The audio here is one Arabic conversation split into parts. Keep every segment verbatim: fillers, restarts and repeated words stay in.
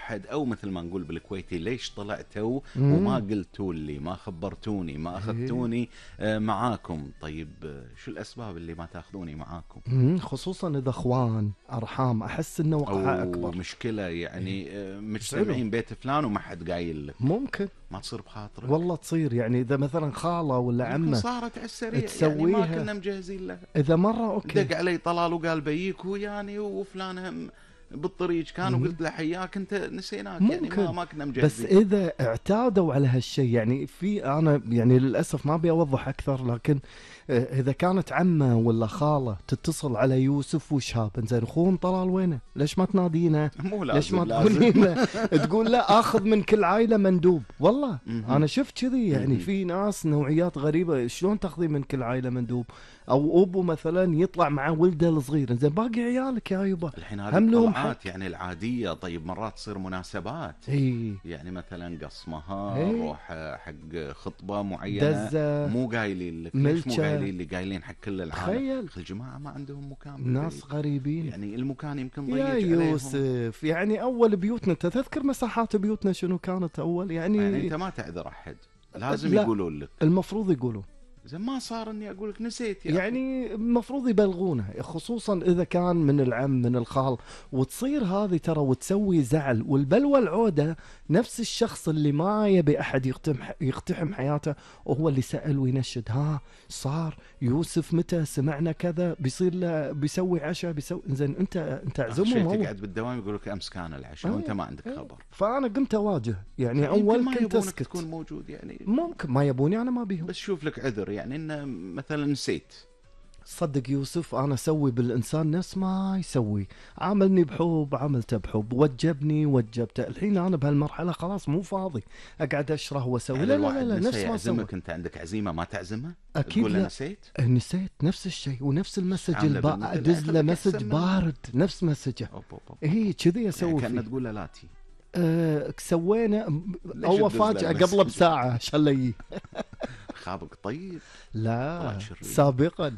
رحد، او مثل ما نقول بالكويتي ليش طلعتوا وما قلتوا لي، ما خبرتوني، ما اخذتوني آه معاكم. طيب آه شو الاسباب اللي ما تاخذوني معاكم؟ خصوصا اذا اخوان ارحام، احس انه وقعها او اكبر. مشكله يعني آه مجتمعين بيت فلان وما حد قايل لك، ممكن ما تصير بخاطرك؟ والله تصير، يعني اذا مثلا خاله ولا يمكن عمه صارت على السريع يعني ما تسويها كنا مجهزين لها. اذا مره اوكي دق علي طلال وقال بييكو يعني، وفلان هم بالطريق كان وقلت له حياك انت، نسيناك يعني، ما ما كنا مجهزين. بس اذا اعتادوا على هالشيء، يعني في انا يعني للاسف ما ابي اوضح اكثر، لكن اذا كانت عمه ولا خاله تتصل على يوسف وشهاب، انزين اخوهم طلال وينه؟ ليش ما تنادينه؟ مو لازم، ليش ما لازم. تقولين تقول لا اخذ من كل عائله مندوب. والله انا شفت كذي، يعني في ناس نوعيات غريبه، شلون تاخذين من كل عائله مندوب؟ او ابو مثلا يطلع مع ولده الصغير، زين باقي عيالك يا يبا الحين هذه الطلعات يعني العاديه. طيب مرات تصير مناسبات، هي. يعني مثلا قصمها، هي. روح حق خطبه معينه، دزة، مو قايلين لك، ليش مو قايلين لي؟ قايلين حق كل العالم. تخيل الجماعه ما عندهم مكان، ناس غريبين، يعني المكان يمكن ضيق يا عليهم. يوسف يعني اول بيوتنا، انت تذكر مساحات بيوتنا شنو كانت اول؟ يعني, يعني انت ما تعذر احد، لازم لا يقولون لك، المفروض يقولون. زين ما صار اني اقول لك نسيت يا يعني المفروض يبلغونه، خصوصا اذا كان من العم من الخال، وتصير هذه ترى وتسوي زعل. والبلوى العوده نفس الشخص اللي ما يبي احد يقتحم يقتحم حياته، وهو اللي سال وينشد، ها صار يوسف متى سمعنا كذا بيصير له بيسوي عشاء بيسوي. زين انت انت اعزمهم، تقعد بالدوام يقول لك امس كان العشاء وانت ما عندك خبر. فانا قمت اواجه، يعني اول كنت اسكت، تكون موجود يعني، ممكن ما يبوني انا ما بيهم، بس شوف لك عذر يعني انه مثلا نسيت. صدق يوسف انا اسوي بالانسان نفس ما يسوي، عاملني بحب عملته بحب، وجبني وجبته. الحين انا بهالمرحله خلاص مو فاضي اقعد اشره واسوي، يعني لا لا لا نفس ما اسوي. انت عندك عزيمه ما تعزمها؟ اكيد لا. نسيت نسيت نفس الشيء ونفس المسج البا... ادز له مسج بارد نفس مسجه. هي كذي اسوي يعني فيه. كان تقول له لاتي أه سوينا او فاجأة قبل بساعه عشان لي خابق. طيب لا سابقا.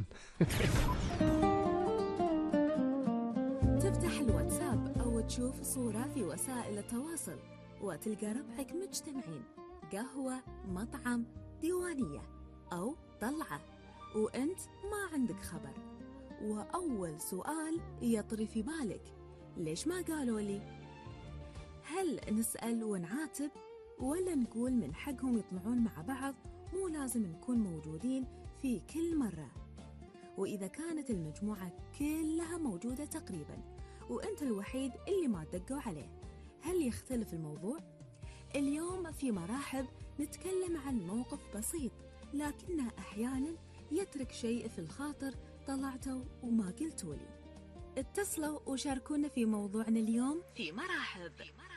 تفتح الواتساب او تشوف صورة في وسائل التواصل وتلقى ربعك مجتمعين، قهوة، مطعم، ديوانية أو طلعة، وأنت ما عندك خبر. وأول سؤال يطري في بالك، ليش ما قالوا لي؟ هل نسأل ونعاتب ولا نقول من حقهم يطلعون مع بعض، مو لازم نكون موجودين في كل مرة؟ وإذا كانت المجموعة كلها موجودة تقريبا وأنت الوحيد اللي ما دقوا عليه، هل يختلف الموضوع؟ اليوم في مراحب نتكلم عن موقف بسيط لكنه أحيانا يترك شيء في الخاطر، طلعتوا وما قلتوا لي. اتصلوا وشاركونا في موضوعنا اليوم في مراحب.